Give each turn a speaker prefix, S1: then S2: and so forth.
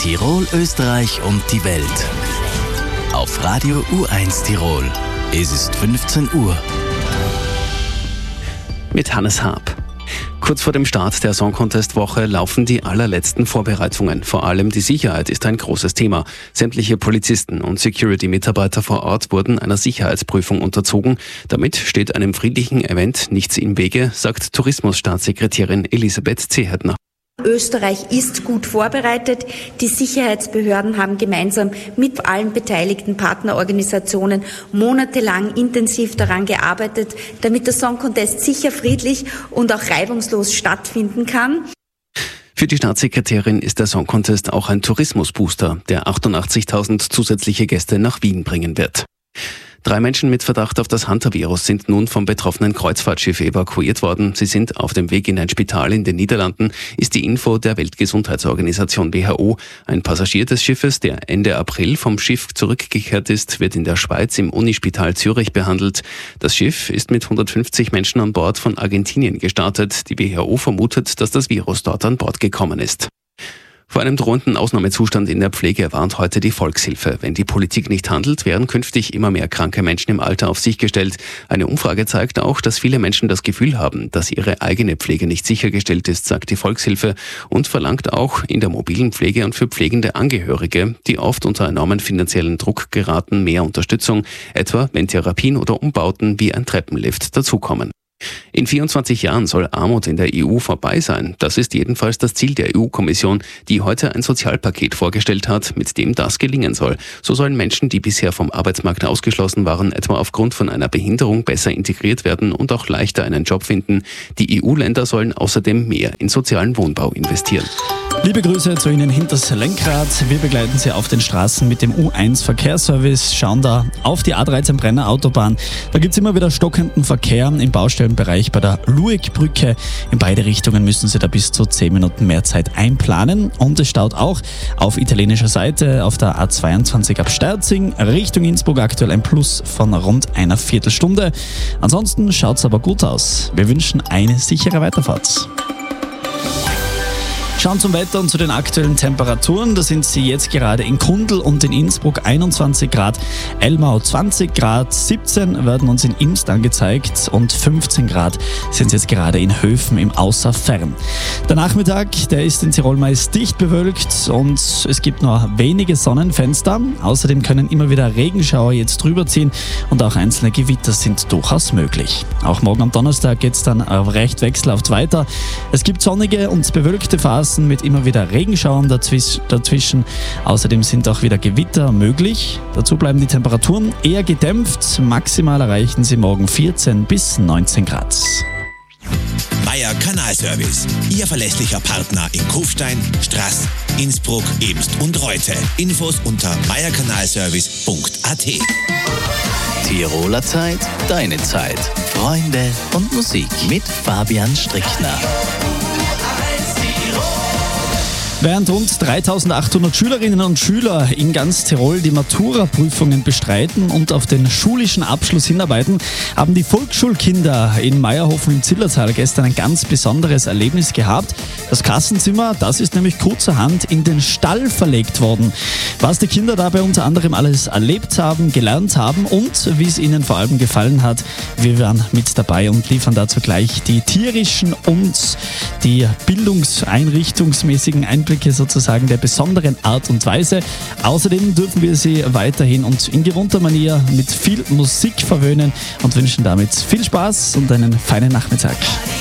S1: Tirol, Österreich und die Welt. Auf Radio U1 Tirol. Es ist 15 Uhr.
S2: Mit Hannes Haab. Kurz vor dem Start der Song Contest Woche laufen die allerletzten Vorbereitungen. Vor allem die Sicherheit ist ein großes Thema. Sämtliche Polizisten und Security-Mitarbeiter vor Ort wurden einer Sicherheitsprüfung unterzogen. Damit steht einem friedlichen Event nichts im Wege, sagt Tourismusstaatssekretärin Elisabeth Zehetner.
S3: Österreich ist gut vorbereitet. Die Sicherheitsbehörden haben gemeinsam mit allen beteiligten Partnerorganisationen monatelang intensiv daran gearbeitet, damit der Song Contest sicher, friedlich und auch reibungslos stattfinden kann.
S2: Für die Staatssekretärin ist der Song Contest auch ein Tourismusbooster, der 88.000 zusätzliche Gäste nach Wien bringen wird. 3 Menschen mit Verdacht auf das Hunter-Virus sind nun vom betroffenen Kreuzfahrtschiff evakuiert worden. Sie sind auf dem Weg in ein Spital in den Niederlanden, ist die Info der Weltgesundheitsorganisation WHO. Ein Passagier des Schiffes, der Ende April vom Schiff zurückgekehrt ist, wird in der Schweiz im Unispital Zürich behandelt. Das Schiff ist mit 150 Menschen an Bord von Argentinien gestartet. Die WHO vermutet, dass das Virus dort an Bord gekommen ist. Vor einem drohenden Ausnahmezustand in der Pflege warnt heute die Volkshilfe. Wenn die Politik nicht handelt, werden künftig immer mehr kranke Menschen im Alter auf sich gestellt. Eine Umfrage zeigt auch, dass viele Menschen das Gefühl haben, dass ihre eigene Pflege nicht sichergestellt ist, sagt die Volkshilfe, und verlangt auch in der mobilen Pflege und für pflegende Angehörige, die oft unter enormen finanziellen Druck geraten, mehr Unterstützung, etwa wenn Therapien oder Umbauten wie ein Treppenlift dazukommen. In 24 Jahren soll Armut in der EU vorbei sein. Das ist jedenfalls das Ziel der EU-Kommission, die heute ein Sozialpaket vorgestellt hat, mit dem das gelingen soll. So sollen Menschen, die bisher vom Arbeitsmarkt ausgeschlossen waren, etwa aufgrund von einer Behinderung besser integriert werden und auch leichter einen Job finden. Die EU-Länder sollen außerdem mehr in sozialen Wohnbau investieren.
S4: Liebe Grüße zu Ihnen hinters Lenkrad. Wir begleiten Sie auf den Straßen mit dem U1 Verkehrsservice, schauen da auf die A13 Brenner Autobahn. Da gibt es immer wieder stockenden Verkehr im Baustellenbereich bei der Luegbrücke. In beide Richtungen müssen Sie da bis zu 10 Minuten mehr Zeit einplanen. Und es staut auch auf italienischer Seite auf der A22 ab Sterzing Richtung Innsbruck aktuell ein Plus von rund einer Viertelstunde. Ansonsten schaut es aber gut aus. Wir wünschen eine sichere Weiterfahrt. Schauen zum Wetter und zu den aktuellen Temperaturen. Da sind sie jetzt gerade in Kundl und in Innsbruck 21 Grad, Elmau 20 Grad, 17 werden uns in Imst angezeigt und 15 Grad sind es jetzt gerade in Höfen im Außerfern. Der Nachmittag, der ist in Tirol meist dicht bewölkt und es gibt nur wenige Sonnenfenster. Außerdem können immer wieder Regenschauer jetzt drüber ziehen und auch einzelne Gewitter sind durchaus möglich. Auch morgen am Donnerstag geht es dann recht wechselhaft weiter. Es gibt sonnige und bewölkte Phasen mit immer wieder Regenschauern dazwischen. Außerdem sind auch wieder Gewitter möglich. Dazu bleiben die Temperaturen eher gedämpft. Maximal erreichen sie morgen 14 bis 19 Grad.
S5: Meier Kanalservice. Ihr verlässlicher Partner in Kufstein, Straß, Innsbruck, Emst und Reute. Infos unter meierkanalservice.at.
S1: Tiroler Zeit, deine Zeit. Freunde und Musik mit Fabian Strickner.
S4: Während rund 3.800 Schülerinnen und Schüler in ganz Tirol die Matura-Prüfungen bestreiten und auf den schulischen Abschluss hinarbeiten, haben die Volksschulkinder in Meierhofen im Zillertal gestern ein ganz besonderes Erlebnis gehabt. Das Klassenzimmer, das ist nämlich kurzerhand in den Stall verlegt worden. Was die Kinder dabei unter anderem alles erlebt haben, gelernt haben und wie es ihnen vor allem gefallen hat, wir waren mit dabei und liefern dazu gleich die tierischen und die bildungseinrichtungsmäßigen Einblicke sozusagen der besonderen Art und Weise. Außerdem dürfen wir Sie weiterhin und in gewohnter Manier mit viel Musik verwöhnen und wünschen damit viel Spaß und einen feinen Nachmittag.